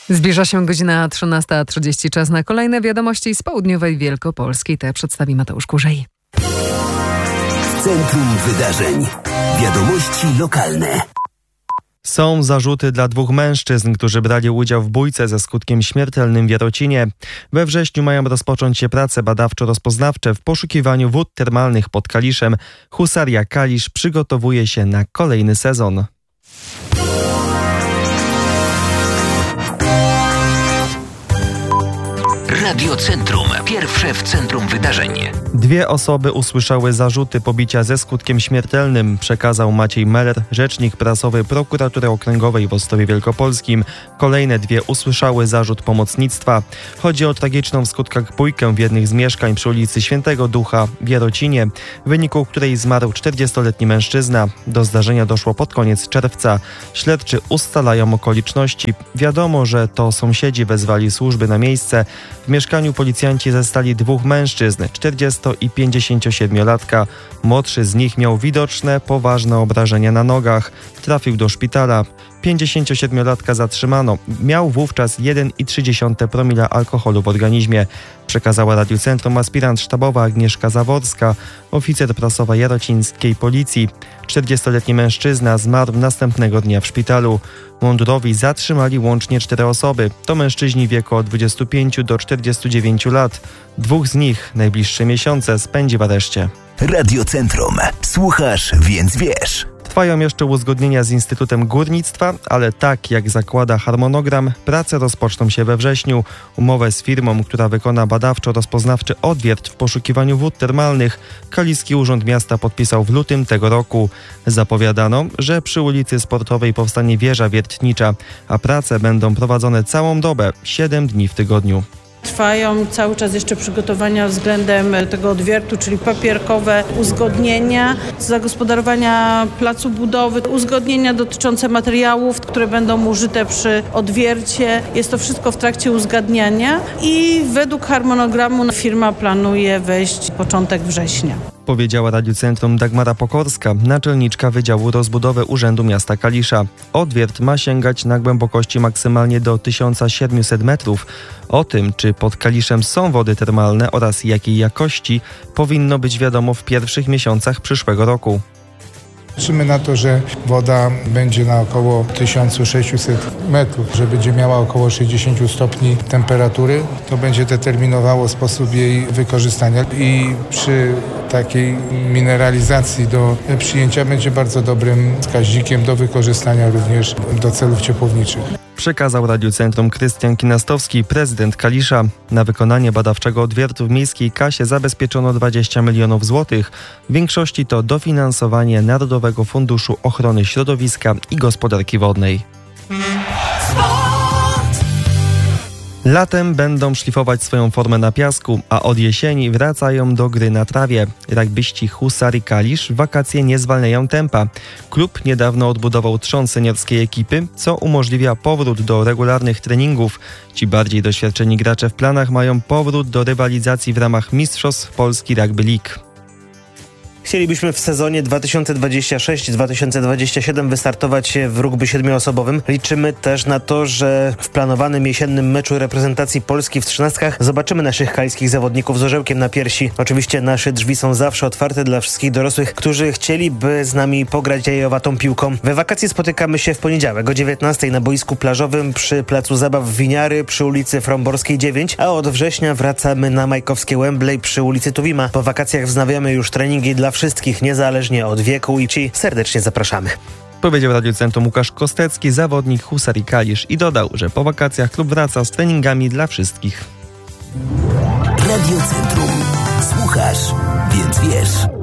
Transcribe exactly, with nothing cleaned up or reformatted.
Zbliża się godzina trzynasta trzydzieści. Czas na kolejne wiadomości z południowej Wielkopolski. Te przedstawi Mateusz Kurzej. Centrum Wydarzeń. Wiadomości lokalne. Są zarzuty dla dwóch mężczyzn, którzy brali udział w bójce ze skutkiem śmiertelnym w Jarocinie. We wrześniu mają rozpocząć się prace badawczo-rozpoznawcze w poszukiwaniu wód termalnych pod Kaliszem. Husaria Kalisz przygotowuje się na kolejny sezon. Radio Centrum. Pierwsze w centrum wydarzeń. Dwie osoby usłyszały zarzuty pobicia ze skutkiem śmiertelnym, przekazał Maciej Meller, rzecznik prasowy Prokuratury Okręgowej w Ostrowie Wielkopolskim. Kolejne dwie usłyszały zarzut pomocnictwa. Chodzi o tragiczną w skutkach bójkę w jednych z mieszkań przy ulicy Świętego Ducha w Jarocinie, w wyniku której zmarł czterdziestoletni mężczyzna. Do zdarzenia doszło pod koniec czerwca. Śledczy ustalają okoliczności. Wiadomo, że to sąsiedzi wezwali służby na miejsce. W mieszkaniu policjanci zastali dwóch mężczyzn, czterdziesto- i pięćdziesięciosiedmiolatka. Młodszy z nich miał widoczne, poważne obrażenia na nogach. Trafił do szpitala. pięćdziesięciosiedmiolatka zatrzymano. Miał wówczas jeden przecinek trzy promila alkoholu w organizmie. Przekazała Radiu Centrum aspirant sztabowa Agnieszka Zaworska, oficer prasowa jarocińskiej policji. czterdziestoletni mężczyzna zmarł następnego dnia w szpitalu. Mundurowi zatrzymali łącznie cztery osoby. To mężczyźni w wieku od dwudziestu pięciu do czterdziestu dziewięciu lat. Dwóch z nich najbliższe miesiące spędzi w areszcie. Radio Centrum. Słuchasz, więc wiesz. Trwają jeszcze uzgodnienia z Instytutem Górnictwa, ale tak jak zakłada harmonogram, prace rozpoczną się we wrześniu. Umowę z firmą, która wykona badawczo-rozpoznawczy odwiert w poszukiwaniu wód termalnych, Kaliski Urząd Miasta podpisał w lutym tego roku. Zapowiadano, że przy ulicy Sportowej powstanie wieża wiertnicza, a prace będą prowadzone całą dobę, siedem dni w tygodniu. Trwają cały czas jeszcze przygotowania względem tego odwiertu, czyli papierkowe uzgodnienia, zagospodarowania placu budowy, uzgodnienia dotyczące materiałów, które będą użyte przy odwiercie. Jest to wszystko w trakcie uzgadniania i według harmonogramu firma planuje wejść początek września. Powiedziała Radiu Centrum Dagmara Pokorska, naczelniczka Wydziału Rozbudowy Urzędu Miasta Kalisza. Odwiert ma sięgać na głębokości maksymalnie do tysiąc siedemset metrów. O tym, czy pod Kaliszem są wody termalne oraz jakiej jakości, powinno być wiadomo w pierwszych miesiącach przyszłego roku. Liczymy na to, że woda będzie na około tysiąc sześćset metrów, że będzie miała około sześćdziesiąt stopni temperatury. To będzie determinowało sposób jej wykorzystania i przy takiej mineralizacji do przyjęcia będzie bardzo dobrym wskaźnikiem do wykorzystania również do celów ciepłowniczych. Przekazał Radiu Centrum Krystian Kinastowski, prezydent Kalisza. Na wykonanie badawczego odwiertu w miejskiej kasie zabezpieczono dwadzieścia milionów złotych. W większości to dofinansowanie Narodowego Funduszu Ochrony Środowiska i Gospodarki Wodnej. Latem będą szlifować swoją formę na piasku, a od jesieni wracają do gry na trawie. Rugbyści Husarii Kalisz w wakacje nie zwalniają tempa. Klub niedawno odbudował trzon seniorskiej ekipy, co umożliwia powrót do regularnych treningów. Ci bardziej doświadczeni gracze w planach mają powrót do rywalizacji w ramach Mistrzostw Polski Rugby League. Chcielibyśmy w sezonie dwa tysiące dwudziestym szóstym dwa tysiące dwudziestym siódmym wystartować w rugby siedmioosobowym. Liczymy też na to, że w planowanym jesiennym meczu reprezentacji Polski w trzynastkach zobaczymy naszych kaliskich zawodników z orzełkiem na piersi. Oczywiście nasze drzwi są zawsze otwarte dla wszystkich dorosłych, którzy chcieliby z nami pograć jajowatą piłką. We wakacje spotykamy się w poniedziałek o dziewiętnastej na boisku plażowym przy placu zabaw Winiary przy ulicy Fromborskiej dziewięć, a od września wracamy na majkowskie Wembley przy ulicy Tuwima. Po wakacjach wznawiamy już treningi dla wszystkich, niezależnie od wieku i ci serdecznie zapraszamy. Powiedział Radiu Centrum Łukasz Kostecki, zawodnik Husarii Kalisz, i dodał, że po wakacjach klub wraca z treningami dla wszystkich. Radio Centrum. Słuchasz, więc wiesz.